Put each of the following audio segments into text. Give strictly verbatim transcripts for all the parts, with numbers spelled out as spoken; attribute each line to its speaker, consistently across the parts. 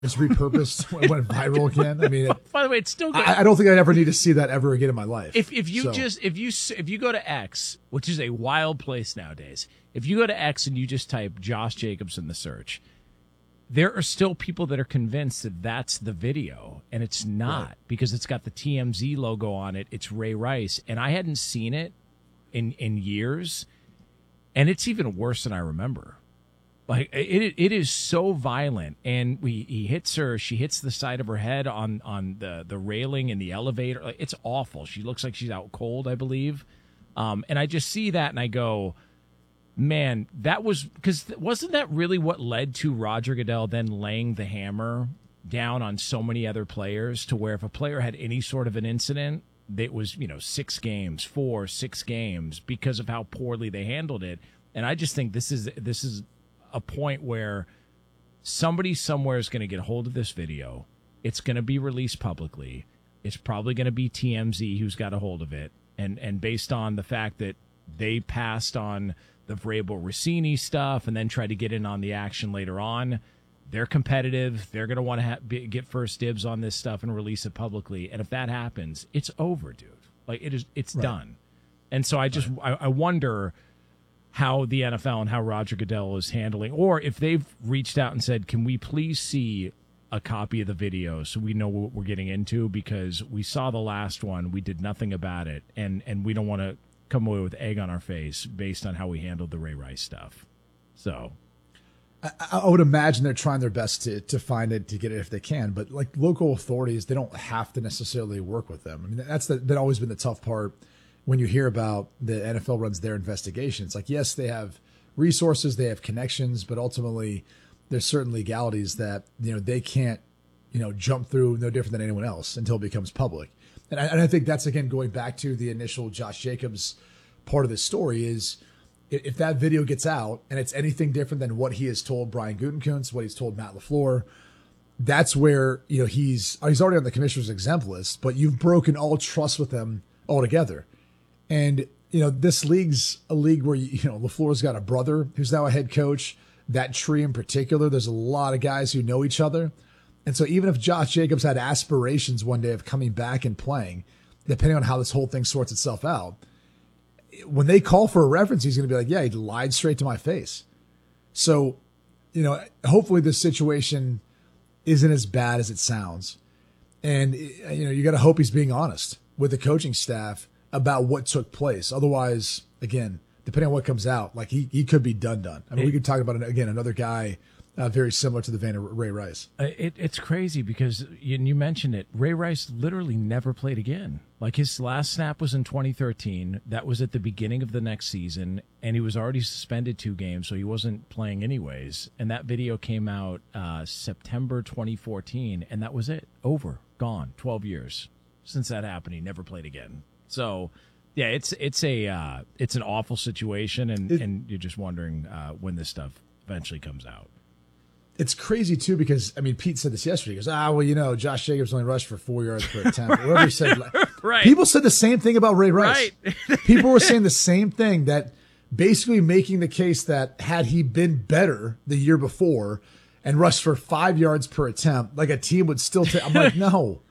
Speaker 1: It's repurposed and went viral again. I mean, it,
Speaker 2: by the way, it's still good.
Speaker 1: I, I don't think I'd ever need to see that ever again in my life.
Speaker 2: If if you
Speaker 1: so.
Speaker 2: just if you if you go to X, which is a wild place nowadays, if you go to X and you just type Josh Jacobs in the search, there are still people that are convinced that that's the video, and it's not right. because it's got the T M Z logo on it. It's Ray Rice, and I hadn't seen it in in years, and it's even worse than I remember. Like it, it is so violent, and we he hits her. She hits the side of her head on on the the railing in the elevator. It's awful. She looks like she's out cold, I believe. Um, and I just see that, and I go, man, that was because wasn't that really what led to Roger Goodell then laying the hammer down on so many other players, to where if a player had any sort of an incident, it was, you know, six games, four, six games because of how poorly they handled it. And I just think this is this is. a point where somebody somewhere is going to get a hold of this video. It's going to be released publicly. It's probably going to be T M Z who's got a hold of it. And and based on the fact that they passed on the Vrabel Rossini stuff and then tried to get in on the action later on, they're competitive. They're going to want to ha- be, get first dibs on this stuff and release it publicly. And if that happens, it's over, dude. Like it is, it's right. done. And so I just right. I, I wonder how the N F L and how Roger Goodell is handling, or if they've reached out and said, can we please see a copy of the video so we know what we're getting into, because we saw the last one, we did nothing about it, and, and we don't want to come away with egg on our face based on how we handled the Ray Rice stuff. So
Speaker 1: I, I would imagine they're trying their best to, to find it, to get it if they can, but like local authorities, they don't have to necessarily work with them. I mean, that's the, that always been the tough part. When you hear about the N F L runs their investigation, it's like, yes, they have resources, they have connections, but ultimately there's certain legalities that, you know, they can't, you know, jump through no different than anyone else until it becomes public. And I, and I think that's, again, going back to the initial Josh Jacobs part of the story is if that video gets out and it's anything different than what he has told Brian Gutekunst, what he's told Matt LaFleur, that's where, you know, he's, he's already on the commissioner's exempt list, but you've broken all trust with them altogether. And, you know, this league's a league where, you know, LaFleur's got a brother who's now a head coach. That tree in particular, there's a lot of guys who know each other. And so even if Josh Jacobs had aspirations one day of coming back and playing, depending on how this whole thing sorts itself out, when they call for a reference, he's going to be like, yeah, he lied straight to my face. So, you know, hopefully this situation isn't as bad as it sounds. And, you know, you got to hope he's being honest with the coaching staff about what took place. Otherwise, again, depending on what comes out, like he, he could be done done. I mean, it, we could talk about, again, another guy uh, very similar to the vein of Ray Rice.
Speaker 2: It, it's crazy because you, you mentioned it. Ray Rice literally never played again. Like his last snap was in twenty thirteen. That was at the beginning of the next season, and he was already suspended two games, so he wasn't playing anyways. And that video came out uh, September twenty fourteen, and that was it. Over. Gone. twelve years since that happened. He never played again. So, yeah, it's it's a uh, it's an awful situation, and, it, and you're just wondering uh, when this stuff eventually comes out.
Speaker 1: It's crazy too because I mean Pete said this yesterday. He goes, ah, well, you know, Josh Jacobs only rushed for four yards per attempt. Whatever he said,
Speaker 2: right?
Speaker 1: People said the same thing about Ray Rice.
Speaker 2: Right.
Speaker 1: People were saying the same thing, that basically making the case that had he been better the year before and rushed for five yards per attempt, like a team would still take. I'm like, no.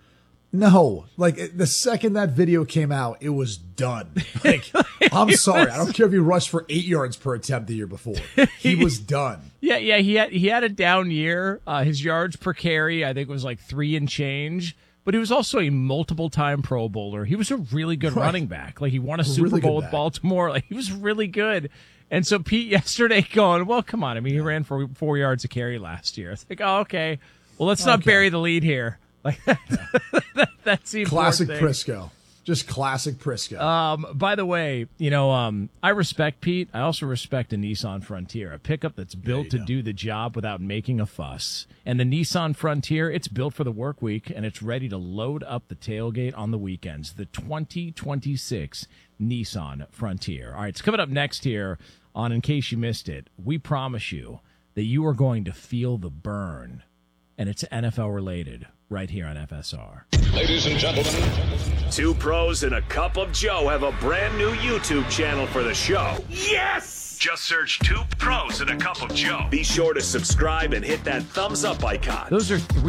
Speaker 1: No, like the second that video came out, it was done. Like, I'm sorry. I don't care if he rushed for eight yards per attempt the year before. He was done.
Speaker 2: Yeah, yeah. He had he had a down year. Uh, his yards per carry, I think, was like three and change. But he was also a multiple-time Pro Bowler. He was a really good right. running back. Like he won a Super
Speaker 1: really
Speaker 2: Bowl with Baltimore. Like he was really good. And so Pete yesterday going, well, come on. I mean, he ran for four yards a carry last year. It's like, oh, okay. Well, let's not
Speaker 1: okay.
Speaker 2: bury the lead here. Like that, that, that's the
Speaker 1: classic
Speaker 2: thing.
Speaker 1: Prisco, just classic Prisco.
Speaker 2: Um, by the way, you know, um, I respect Pete. I also respect a Nissan Frontier, a pickup that's built to go. do the job without making a fuss. And the Nissan Frontier, it's built for the work week, and it's ready to load up the tailgate on the weekends. The twenty twenty-six Nissan Frontier. All right, it's coming up next here on In Case You Missed It. We promise you that you are going to feel the burn, and it's N F L related. Right here on F S R.
Speaker 3: Ladies and gentlemen,
Speaker 4: two pros and a cup of Joe have a brand new YouTube channel for the show.
Speaker 3: Yes! Just search Two Pros and a Cup of Joe.
Speaker 4: Be sure to subscribe and hit that thumbs up icon.
Speaker 2: Those are three